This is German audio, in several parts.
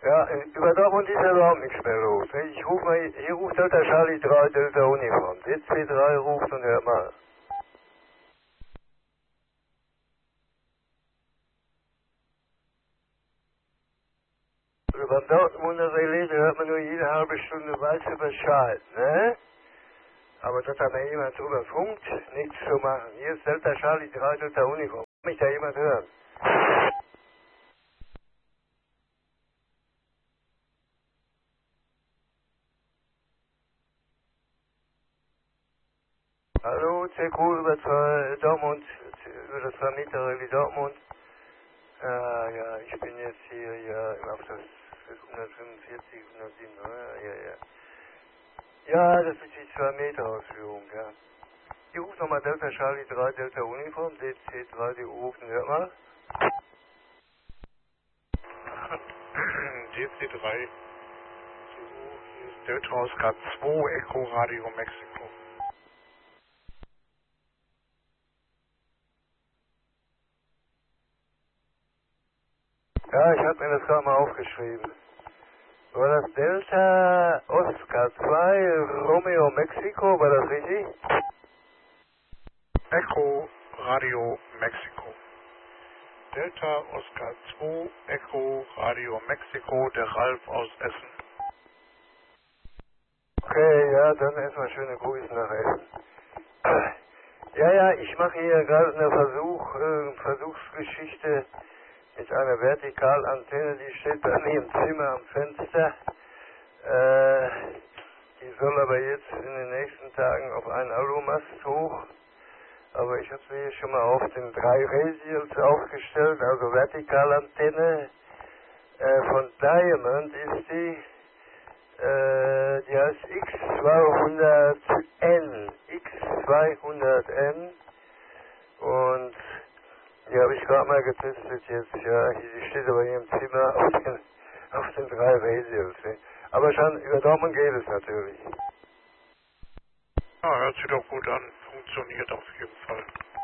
Ja, über Dortmund ist ja überhaupt nichts mehr los. Ich rufe mal, hier ruft Delta Charlie 3, Delta Uniform. DC3 ruft und hört mal. Über Dortmunder Relais hört man nur jede halbe Stunde weiter Bescheid, ne? Aber dass da mal jemand drüber funkt, nichts zu machen. Hier ist Delta Charlie 3, Delta Uniform. Kann mich da jemand hören? Hallo, CQ über Dortmund, über das Vermieter Relais Dortmund. Ja, ich bin jetzt hier ja auf das 145, 107, ja. Ja, das ist die 2-Meter-Ausführung, ja. Ich rufe nochmal Delta Charlie 3, Delta Uniform, DC3, die rufen, hört mal. DC3, hier ist Delta Oscar 2, Echo Radio Mexiko. Ja, ich habe mir das gerade mal aufgeschrieben. War das Delta Oscar 2, Romeo Mexiko, war das richtig? Echo Radio Mexiko. Delta Oscar 2, Echo Radio Mexiko, der Ralf aus Essen. Okay, ja, dann erstmal schöne Grüße nach Essen. Ja, ich mache hier gerade eine Versuchsgeschichte mit einer Vertikalantenne, die steht bei mir im Zimmer am Fenster. Die soll aber jetzt in den nächsten Tagen auf einen Alumast hoch. Aber ich habe sie hier schon mal auf den 3 Resiels aufgestellt, also Vertikalantenne. Von Diamond ist die. Die heißt X200N. X200N. Und die habe ich gerade mal getestet jetzt, ja. Die steht aber hier im Zimmer auf den 3 Resiels. Ne? Aber schon über Dortmund geht es natürlich. Ja, hört sich doch gut an. Funktioniert auf jeden Fall.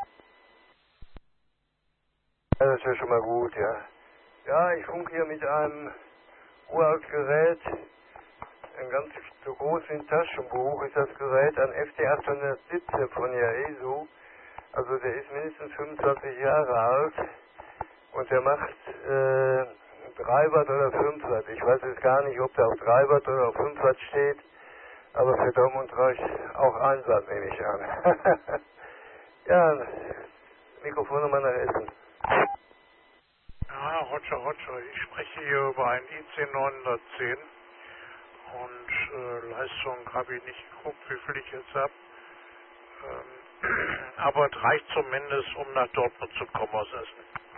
Ja, das ist ja schon mal gut, ja. Ja, ich funke hier mit einem Uraltgerät. Ein ganz so groß wie ein Taschenbuch ist das Gerät, ein FT817 von Yaesu. Also der ist mindestens 25 Jahre alt und der macht 3 Watt oder 5 Watt. Ich weiß jetzt gar nicht, ob der auf 3 Watt oder auf 5 Watt steht, aber für Dortmund reicht auch 1 Watt, nehme ich an. Ja, Mikrofonnummer nach Essen. Ja, Roger, ich spreche hier über einen IC 910 und Leistung habe ich nicht geguckt, wie viel ich jetzt habe. Aber es reicht zumindest, um nach Dortmund zu kommen aus Essen.